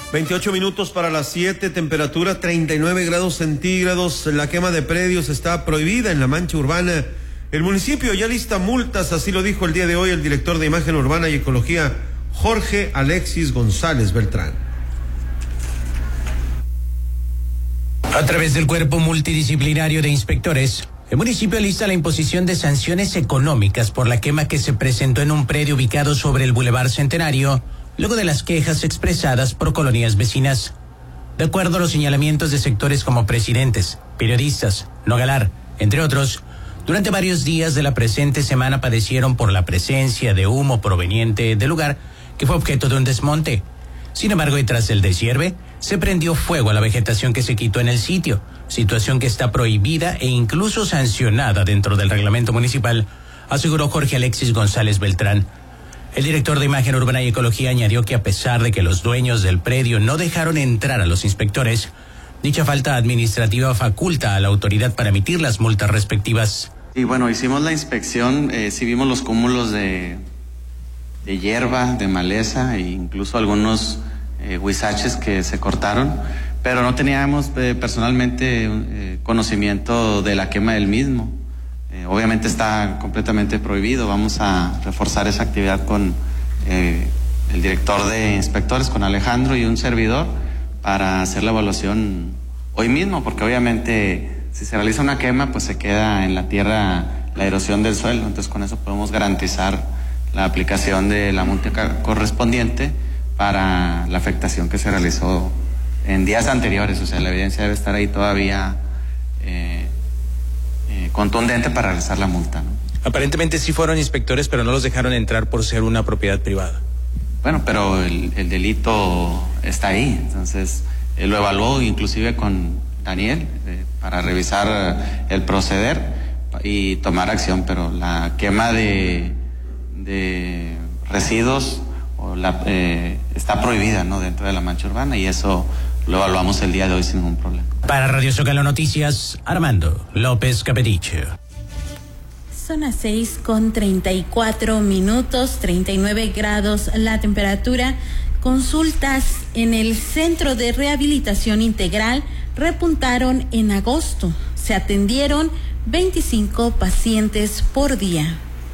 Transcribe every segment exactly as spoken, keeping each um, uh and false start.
veintiocho minutos para las siete, temperatura treinta y nueve grados centígrados. La quema de predios está prohibida en la mancha urbana. El municipio ya lista multas, así lo dijo el día de hoy el director de Imagen Urbana y Ecología, Jorge Alexis González Beltrán. A través del cuerpo multidisciplinario de inspectores, el municipio lista la imposición de sanciones económicas por la quema que se presentó en un predio ubicado sobre el Boulevard Centenario, luego de las quejas expresadas por colonias vecinas. De acuerdo a los señalamientos de sectores como presidentes, periodistas, Nogalar, entre otros, durante varios días de la presente semana padecieron por la presencia de humo proveniente del lugar que fue objeto de un desmonte. Sin embargo, y tras el deshierde, se prendió fuego a la vegetación que se quitó en el sitio, situación que está prohibida e incluso sancionada dentro del reglamento municipal, aseguró Jorge Alexis González Beltrán. El director de Imagen Urbana y Ecología añadió que a pesar de que los dueños del predio no dejaron entrar a los inspectores, dicha falta administrativa faculta a la autoridad para emitir las multas respectivas. Y bueno, hicimos la inspección, eh, sí vimos los cúmulos de, de hierba, de maleza e incluso algunos eh, huizaches que se cortaron, pero no teníamos eh, personalmente eh, conocimiento de la quema del mismo. Eh, obviamente está completamente prohibido. Vamos a reforzar esa actividad con eh, el director de inspectores, con Alejandro y un servidor, para hacer la evaluación hoy mismo, porque obviamente si se realiza una quema, pues se queda en la tierra la erosión del suelo. Entonces con eso podemos garantizar la aplicación de la multa correspondiente para la afectación que se realizó en días anteriores. O sea, la evidencia debe estar ahí todavía eh, eh, contundente para realizar la multa, ¿no? Aparentemente sí fueron inspectores, pero no los dejaron entrar por ser una propiedad privada. Bueno, pero el, el delito está ahí. Entonces él lo evaluó inclusive con Daniel eh, para revisar el proceder y tomar acción, pero la quema de, de residuos o la, eh, está prohibida, ¿no?, dentro de la mancha urbana, y eso lo evaluamos el día de hoy sin ningún problema. Para Radio Zócalo Noticias, Armando López Capediche. Son las seis con treinta y cuatro minutos, treinta y nueve grados la temperatura. Consultas en el Centro de Rehabilitación Integral repuntaron en agosto. Se atendieron veinticinco pacientes por día.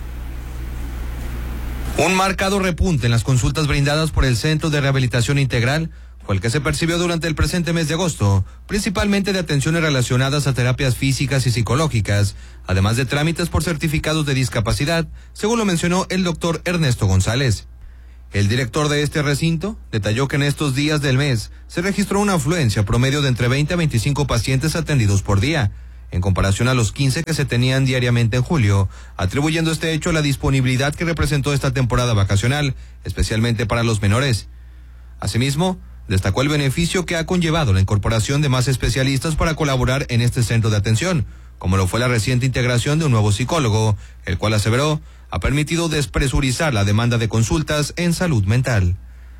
Un marcado repunte en las consultas brindadas por el Centro de Rehabilitación Integral fue el que se percibió durante el presente mes de agosto, principalmente de atenciones relacionadas a terapias físicas y psicológicas, además de trámites por certificados de discapacidad, según lo mencionó el doctor Ernesto González. El director de este recinto detalló que en estos días del mes se registró una afluencia promedio de entre veinte a veinticinco pacientes atendidos por día, en comparación a los quince que se tenían diariamente en julio, atribuyendo este hecho a la disponibilidad que representó esta temporada vacacional, especialmente para los menores. Asimismo, destacó el beneficio que ha conllevado la incorporación de más especialistas para colaborar en este centro de atención, como lo fue la reciente integración de un nuevo psicólogo, el cual aseveró ha permitido despresurizar la demanda de consultas en salud mental.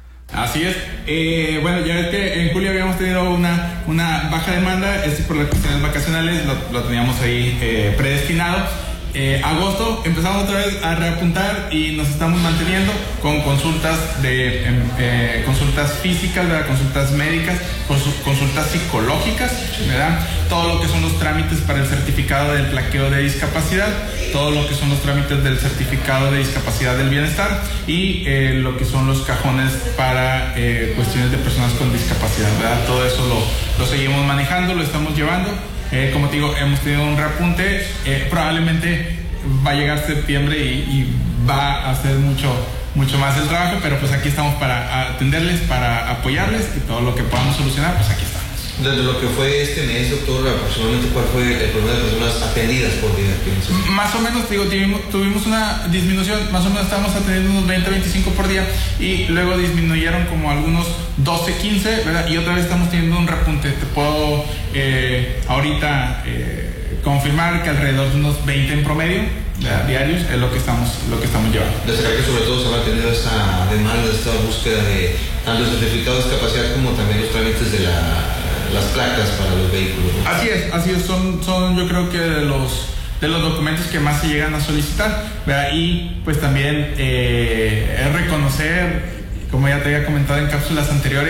Así es. Eh, bueno, ya ves que en julio habíamos tenido una, una baja demanda, es por las cuestiones vacacionales, lo, lo teníamos ahí eh, predestinado. Eh, agosto empezamos otra vez a reapuntar y nos estamos manteniendo con consultas de eh, consultas físicas, ¿verdad?, consultas médicas, consultas psicológicas, ¿verdad?, todo lo que son los trámites para el certificado del plaqueo de discapacidad, todo lo que son los trámites del certificado de discapacidad del bienestar y eh, lo que son los cajones para eh, cuestiones de personas con discapacidad, ¿verdad? Todo eso lo, lo seguimos manejando, lo estamos llevando. Eh, como te digo, hemos tenido un repunte, eh, probablemente va a llegar septiembre y, y va a hacer mucho, mucho más el trabajo, pero pues aquí estamos para atenderles, para apoyarles y todo lo que podamos solucionar, pues aquí estamos. Desde lo que fue este mes, doctor, aproximadamente, ¿cuál fue el promedio de personas atendidas por día? Más o menos, digo, tuvimos, tuvimos una disminución, más o menos estábamos atendiendo unos veinte, veinticinco por día y luego disminuyeron como algunos doce, quince, ¿verdad? Y otra vez estamos teniendo un repunte. Te puedo eh, ahorita eh, confirmar que alrededor de unos veinte en promedio, ¿verdad?, diarios es lo que estamos, lo que estamos llevando. Destacar que sobre todo se va a tener esta demanda, esta búsqueda de tanto el certificado de discapacidad como también los trámites de la las placas para los vehículos, ¿no? Así es, así es, son, son yo creo que de los, de los documentos que más se llegan a solicitar, ¿verdad? Y pues también eh, es reconocer, como ya te había comentado en cápsulas anteriores,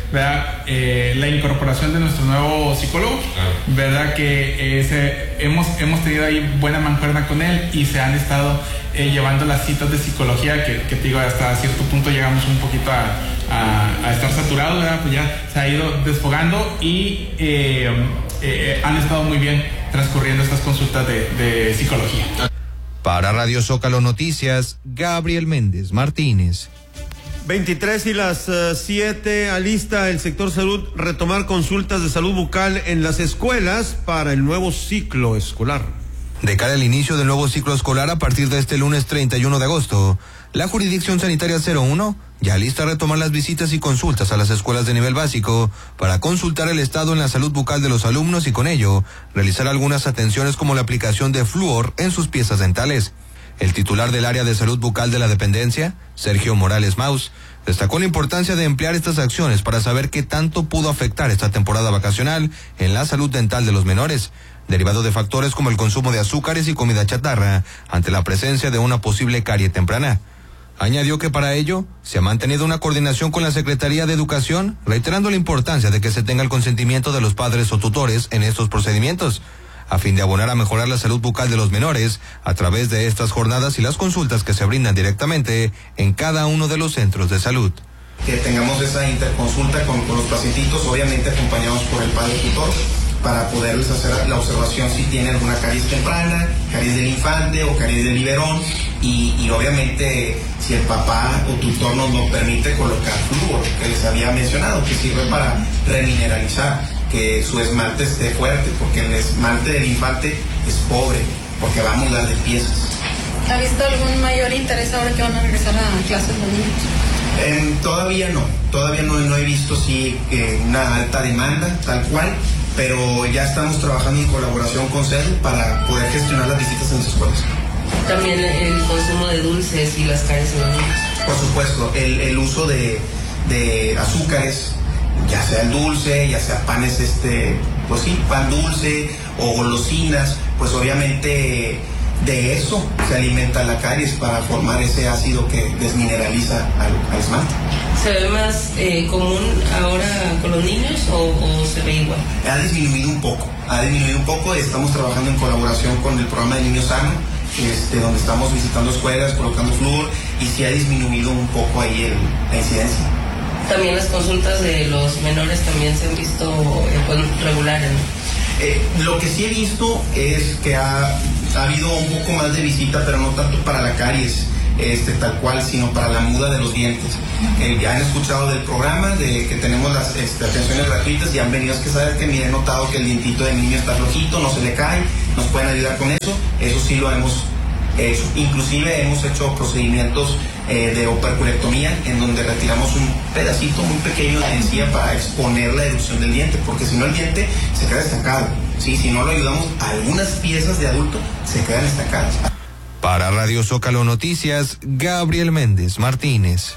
¿verdad? Eh, la incorporación de nuestro nuevo psicólogo, claro. ¿Verdad? Que eh, se, hemos, hemos tenido ahí buena mancuerna con él y se han estado eh, llevando las citas de psicología que, que te digo, hasta cierto punto llegamos un poquito a, a, a estar saturados, ¿verdad? Pues ya se ha ido desfogando y eh, eh, han estado muy bien transcurriendo estas consultas de, de psicología. Para Radio Zócalo Noticias, Gabriel Méndez Martínez. veintitrés y las siete, uh, alista el sector salud retomar consultas de salud bucal en las escuelas para el nuevo ciclo escolar. De cara al inicio del nuevo ciclo escolar a partir de este lunes treinta y uno de agosto, la Jurisdicción Sanitaria cero uno ya lista a retomar las visitas y consultas a las escuelas de nivel básico para consultar el estado en la salud bucal de los alumnos y con ello realizar algunas atenciones como la aplicación de flúor en sus piezas dentales. El titular del área de salud bucal de la dependencia, Sergio Morales Maus, destacó la importancia de emplear estas acciones para saber qué tanto pudo afectar esta temporada vacacional en la salud dental de los menores, derivado de factores como el consumo de azúcares y comida chatarra, ante la presencia de una posible carie temprana. Añadió que para ello se ha mantenido una coordinación con la Secretaría de Educación, reiterando la importancia de que se tenga el consentimiento de los padres o tutores en estos procedimientos, a fin de abonar a mejorar la salud bucal de los menores a través de estas jornadas y las consultas que se brindan directamente en cada uno de los centros de salud. Que tengamos esa interconsulta con, con los pacientitos, obviamente acompañados por el padre tutor, para poderles hacer la observación si tienen alguna caries temprana, caries del infante o caries del biberón, y, y obviamente si el papá o tutor nos lo permite, colocar flúor, que les había mencionado, que sirve para remineralizar, que su esmalte esté fuerte, porque el esmalte del infante es pobre, porque va a mudar de piezas. ¿Ha visto algún mayor interés ahora que van a regresar a clases los niños? Eh, todavía no, todavía no, no he visto sí, eh, una alta demanda tal cual, pero ya estamos trabajando en colaboración con C E D para poder gestionar las visitas en las escuelas. También el consumo de dulces y las caries en los niños. Por supuesto, el, el uso de, de azúcares, ya sea el dulce, ya sea panes, este, pues sí, pan dulce o golosinas, pues obviamente de eso se alimenta la caries para formar ese ácido que desmineraliza al, al esmalte. ¿Se ve más eh, común ahora con los niños o, o se ve igual? Ha disminuido un poco, ha disminuido un poco, estamos trabajando en colaboración con el programa de Niño Sano, este, donde estamos visitando escuelas, colocando flúor, y sí ha disminuido un poco ahí el, la incidencia. También las consultas de los menores también se han visto eh, pues, regulares, ¿no? Eh, lo que sí he visto es que ha, ha habido un poco más de visita, pero no tanto para la caries, este, tal cual, sino para la muda de los dientes. Eh, ya han escuchado del programa, de que tenemos las este, atenciones gratuitas y han venido, es que sabes que me he notado que el dientito del niño está flojito, no se le cae, nos pueden ayudar con eso, eso sí lo hemos hecho. Inclusive hemos hecho procedimientos eh, de operculectomía en donde retiramos un pedacito muy pequeño de encía para exponer la erupción del diente, porque si no el diente se queda estancado. ¿Sí? Si no lo ayudamos, algunas piezas de adulto se quedan estancadas. Para Radio Zócalo Noticias, Gabriel Méndez Martínez.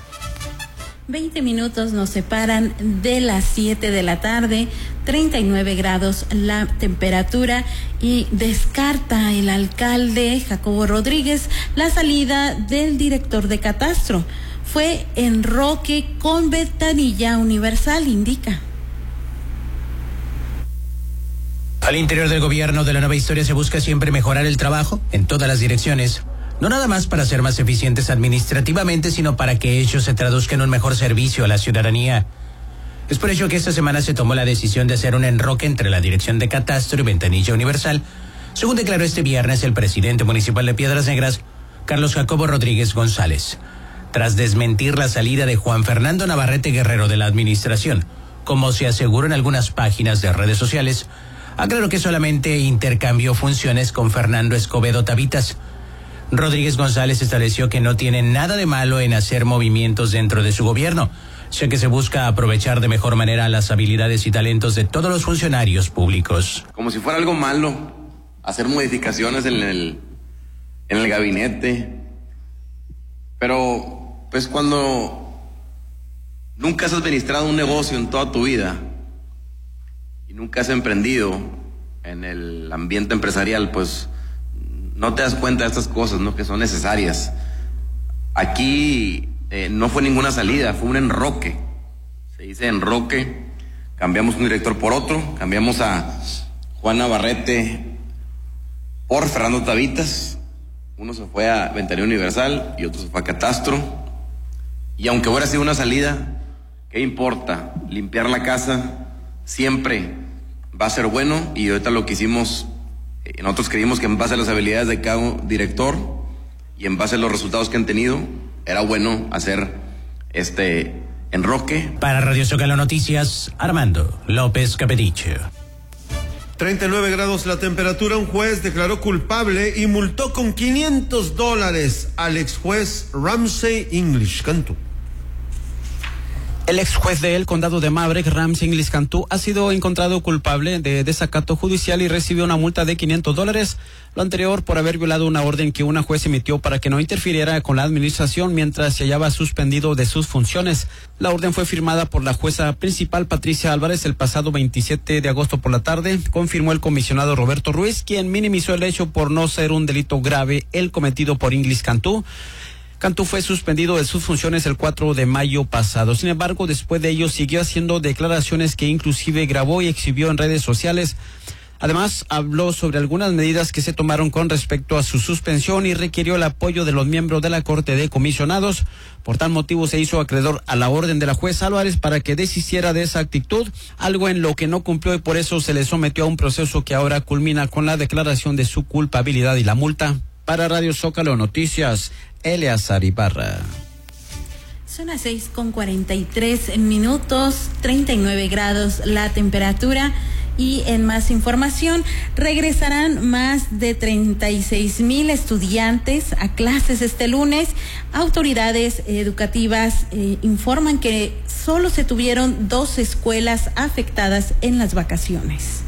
veinte minutos nos separan de las siete de la tarde, treinta y nueve grados la temperatura, y descarta el alcalde Jacobo Rodríguez la salida del director de Catastro. Fue enroque con ventanilla universal, indica. Al interior del gobierno de la nueva historia se busca siempre mejorar el trabajo en todas las direcciones. No nada más para ser más eficientes administrativamente, sino para que ello se traduzca en un mejor servicio a la ciudadanía. Es por ello que esta semana se tomó la decisión de hacer un enroque entre la Dirección de Catastro y Ventanilla Universal, según declaró este viernes el presidente municipal de Piedras Negras, Carlos Jacobo Rodríguez González, tras desmentir la salida de Juan Fernando Navarrete Guerrero de la administración. Como se aseguró en algunas páginas de redes sociales, aclaró que solamente intercambió funciones con Fernando Escobedo Tavitas. Rodríguez González estableció que no tiene nada de malo en hacer movimientos dentro de su gobierno, ya que se busca aprovechar de mejor manera las habilidades y talentos de todos los funcionarios públicos. Como si fuera algo malo hacer modificaciones en el, en el gabinete. Pero, pues cuando nunca has administrado un negocio en toda tu vida y nunca has emprendido en el ambiente empresarial, pues no te das cuenta de estas cosas, ¿no? Que son necesarias. Aquí eh, no fue ninguna salida, fue un enroque. se dice enroque, cambiamos un director por otro, cambiamos a Juan Navarrete por Fernando Tavitas, uno se fue a Ventanilla Universal y otro se fue a Catastro, y aunque hubiera sido una salida, ¿qué importa? Limpiar la casa siempre va a ser bueno, y ahorita lo que hicimos, eh, nosotros creímos que en base a las habilidades de cada director y en base a los resultados que han tenido, era bueno hacer este enroque. Para Radio Zócalo Noticias, Armando López Capedicho. treinta y nueve grados la temperatura. Un juez declaró culpable y multó con quinientos dólares al ex juez Ramsey English Cantú. El ex juez del condado de Maverick, Ramsey English Cantú, ha sido encontrado culpable de desacato judicial y recibió una multa de quinientos dólares. Lo anterior por haber violado una orden que una juez emitió para que no interfiriera con la administración mientras se hallaba suspendido de sus funciones. La orden fue firmada por la jueza principal Patricia Álvarez el pasado veintisiete de agosto por la tarde, confirmó el comisionado Roberto Ruiz, quien minimizó el hecho por no ser un delito grave el cometido por English Cantú. Cantú fue suspendido de sus funciones el cuatro de mayo pasado. Sin embargo, después de ello siguió haciendo declaraciones que inclusive grabó y exhibió en redes sociales. Además, habló sobre algunas medidas que se tomaron con respecto a su suspensión y requirió el apoyo de los miembros de la Corte de Comisionados. Por tal motivo se hizo acreedor a la orden de la jueza Álvarez para que desistiera de esa actitud, algo en lo que no cumplió, y por eso se le sometió a un proceso que ahora culmina con la declaración de su culpabilidad y la multa. Para Radio Zócalo Noticias, Eleazar Ibarra. Son las seis con cuarenta y tres minutos, treinta y nueve grados la temperatura. Y en más información, regresarán más de treinta y seis mil estudiantes a clases este lunes. Autoridades educativas eh, informan que solo se tuvieron dos escuelas afectadas en las vacaciones.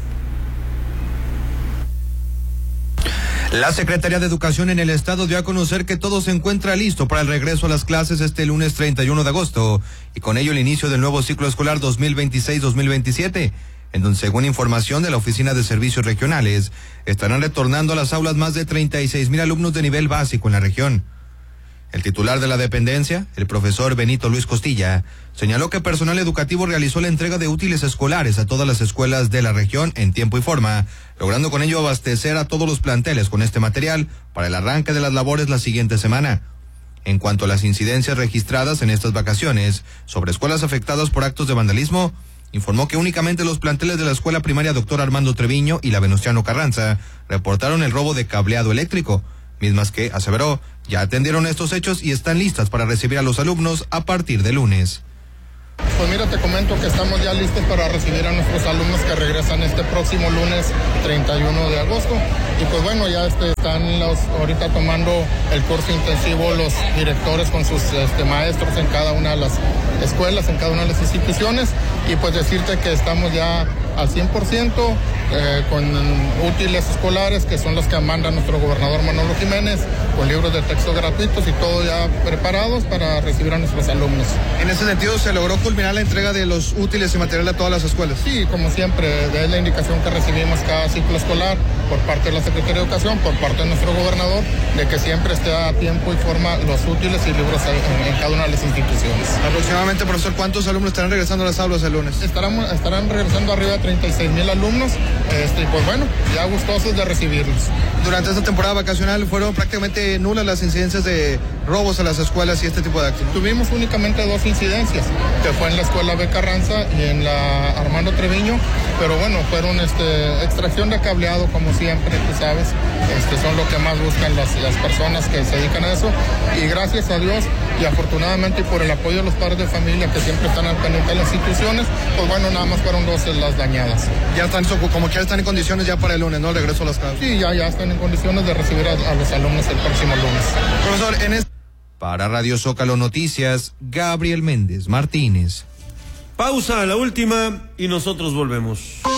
La Secretaría de Educación en el Estado dio a conocer que todo se encuentra listo para el regreso a las clases este lunes treinta y uno de agosto y con ello el inicio del nuevo ciclo escolar dos mil veintiséis dos mil veintisiete, en donde, según información de la Oficina de Servicios Regionales, estarán retornando a las aulas más de treinta y seis mil alumnos de nivel básico en la región. El titular de la dependencia, el profesor Benito Luis Costilla, señaló que personal educativo realizó la entrega de útiles escolares a todas las escuelas de la región en tiempo y forma, logrando con ello abastecer a todos los planteles con este material para el arranque de las labores la siguiente semana. En cuanto a las incidencias registradas en estas vacaciones sobre escuelas afectadas por actos de vandalismo, informó que únicamente los planteles de la Escuela Primaria Doctor Armando Treviño y la Venustiano Carranza reportaron el robo de cableado eléctrico, mismas que, aseveró, ya atendieron estos hechos y están listas para recibir a los alumnos a partir de lunes. Pues mira, te comento que estamos ya listos para recibir a nuestros alumnos que regresan este próximo lunes treinta y uno de agosto. Y pues bueno, ya este, están los, ahorita tomando el curso intensivo los directores con sus este, maestros en cada una de las escuelas, en cada una de las instituciones. Y pues decirte que estamos ya al cien por ciento eh, con útiles escolares, que son los que manda nuestro gobernador Manolo Jiménez, con libros de texto gratuitos y todo ya preparados para recibir a nuestros alumnos. En ese sentido, ¿se logró culminar la entrega de los útiles y material a todas las escuelas? Sí, como siempre, es la indicación que recibimos cada ciclo escolar por parte de la Secretaría de Educación, por parte de nuestro gobernador, de que siempre esté a tiempo y forma los útiles y libros en, en cada una de las instituciones. Aproximadamente, profesor, ¿cuántos alumnos estarán regresando a las aulas el lunes? Estarán, estarán regresando arriba de treinta y seis mil alumnos, este, y pues bueno, ya gustosos de recibirlos. Durante esta temporada vacacional fueron prácticamente nulas las incidencias de robos a las escuelas y este tipo de actos, ¿no? Tuvimos únicamente dos incidencias, que fue en la Escuela B. Carranza y en la Armando Treviño, pero bueno, fueron este, extracción de cableado, como siempre, tú sabes, este, son lo que más buscan las, las personas que se dedican a eso, y gracias a Dios y afortunadamente y por el apoyo de los padres de familia que siempre están al pendiente de las instituciones, pues bueno, nada más fueron dos las dañadas. Ya están, como que ya están en condiciones ya para el lunes, ¿no? El regreso a las casas. Sí, ya, ya están en condiciones de recibir a, a los alumnos el próximo lunes. Profesor, en este... Para Radio Zócalo Noticias, Gabriel Méndez Martínez. Pausa, la última, y nosotros volvemos.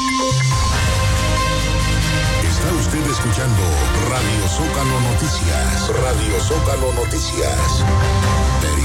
Está usted escuchando Radio Zócalo Noticias. Radio Zócalo Noticias.